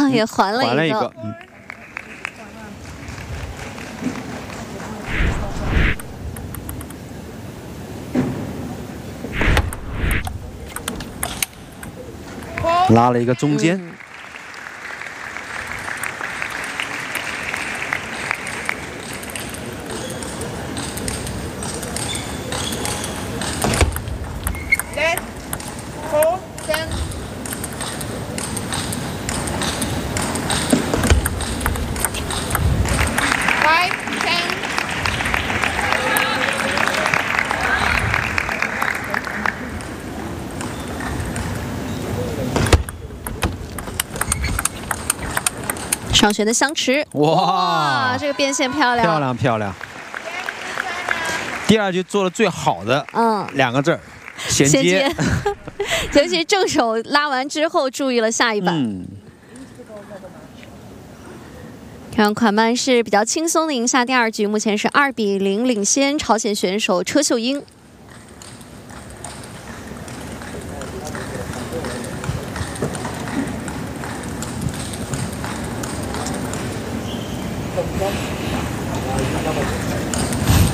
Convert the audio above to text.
也还了一个。 拉了一个中间。 上旋的相持，哇，这个变线漂亮， 漂亮漂亮。第二局做的最好的，2个字儿，衔接。 尤其正手拉完之后，注意了下一板。让款曼是比较轻松的赢下第2局，目前是2比0领先朝鲜选手车秀英。 Gracias.